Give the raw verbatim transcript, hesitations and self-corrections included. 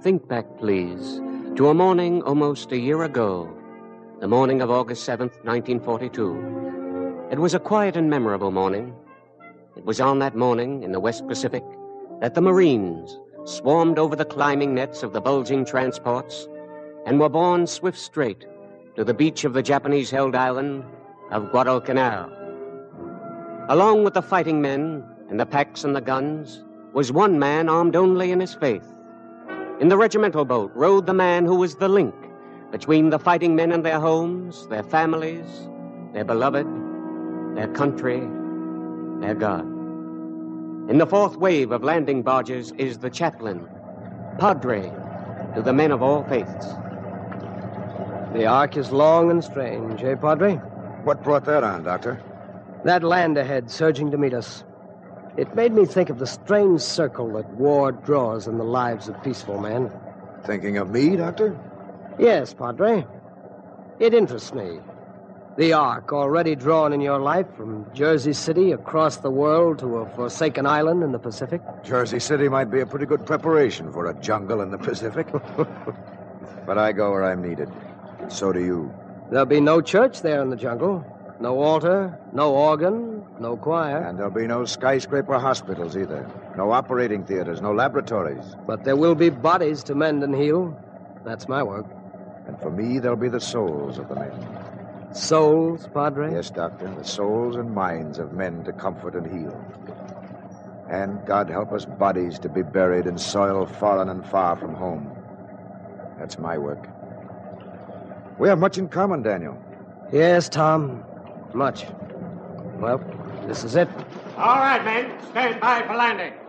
Think back, please, to a morning almost a year ago, the morning of August seventh, nineteen forty-two. It was a quiet and memorable morning. It was on that morning in the West Pacific that the Marines swarmed over the climbing nets of the bulging transports and were borne swift straight to the beach of the Japanese-held island of Guadalcanal. Along with the fighting men and the packs and the guns was one man armed only in his faith. In the regimental boat rode the man who was the link between the fighting men and their homes, their families, their beloved, their country, their God. In the fourth wave of landing barges is the chaplain, Padre, to the men of all faiths. The arc is long and strange, eh, Padre? What brought that on, Doctor? That land ahead surging to meet us. It made me think of the strange circle that war draws in the lives of peaceful men. Thinking of me, Doctor? Yes, Padre. It interests me. The arc already drawn in your life from Jersey City across the world to a forsaken island in the Pacific. Jersey City might be a pretty good preparation for a jungle in the Pacific. But I go where I'm needed. So do you. There'll be no church there in the jungle. No altar, no organ, no choir. And there'll be no skyscraper hospitals either. No operating theaters, no laboratories. But there will be bodies to mend and heal. That's my work. And for me, there'll be the souls of the men. Souls, Padre? Yes, Doctor, the souls and minds of men to comfort and heal. And, God help us, bodies to be buried in soil foreign and far from home. That's my work. We have much in common, Daniel. Yes, Tom. Much. Well, this is it. All right, men. Stand by for landing.